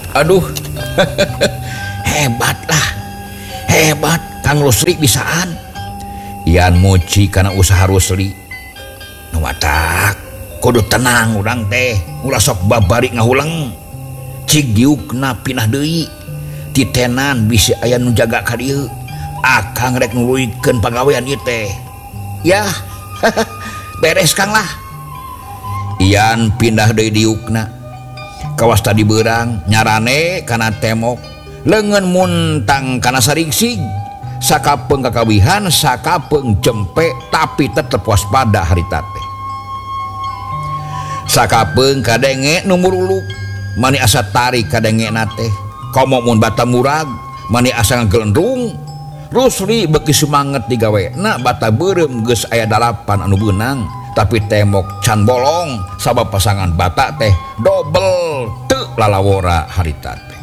Aduh. Hebatlah. Hebat Kang Rusli bisaan. Yan muji karena usaha Rusli. Nu watak kudu tenang urang teh. Ulah sok babari ngahulang. Cig diukna pinah deui. Titenan bisi aya nu jaga ka dieu. Akang rek nuluykeun pagawean ieu teh. Yah. Beres Kang lah. Ian pindah deui diukna. Kawas tadi beurang nyarane kana temok. Leungeun muntang kana saringsig. Sakapeung kakawihan, sakapeung cempe, tapi tetep waspada harita teh. Sakapeung kadenge nu muruluk, mani asa tarik kadenge na teh. Komo mun bata murag, mani asa ngagelendrung. Rusli beuki semangat digaweana bata beureum geus aya 8 anu beunang, tapi temok can bolong sabab pasangan bata teh dobel teu lalawora harita teh.